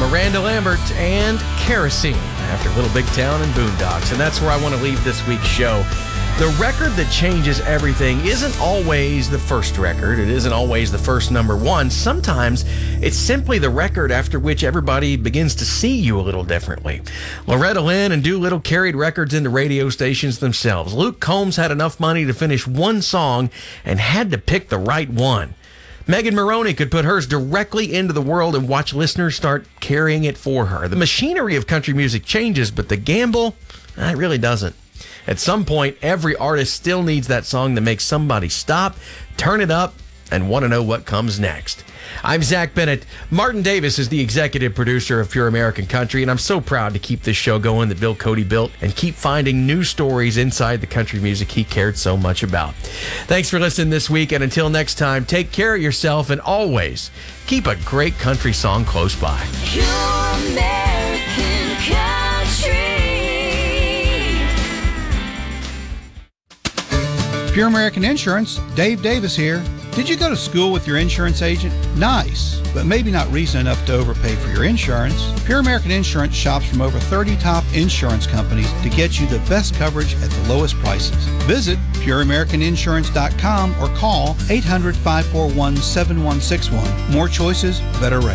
Miranda Lambert and Kerosene after Little Big Town and Boondocks. And that's where I want to leave this week's show. The record that changes everything isn't always the first record. It isn't always the first number one. Sometimes it's simply the record after which everybody begins to see you a little differently. Loretta Lynn and Doolittle carried records into radio stations themselves. Luke Combs had enough money to finish one song and had to pick the right one. Megan Maroney could put hers directly into the world and watch listeners start carrying it for her. The machinery of country music changes, but the gamble, it really doesn't. At some point, every artist still needs that song that makes somebody stop, turn it up, and want to know what comes next. I'm Zach Bennett. Martin Davis is the executive producer of Pure American Country, and I'm so proud to keep this show going that Bill Cody built and keep finding new stories inside the country music he cared so much about. Thanks for listening this week, and until next time, take care of yourself and always keep a great country song close by. Pure American Country. Pure American Insurance, Dave Davis here. Did you go to school with your insurance agent? Nice, but maybe not reason enough to overpay for your insurance. Pure American Insurance shops from over 30 top insurance companies to get you the best coverage at the lowest prices. Visit pureamericaninsurance.com or call 800-541-7161. More choices, better rates.